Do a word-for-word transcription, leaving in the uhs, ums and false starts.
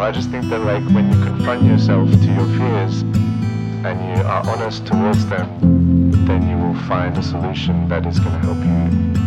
I just think that like when you confront yourself to your fears and you are honest towards them, then you will find a solution that is going to help you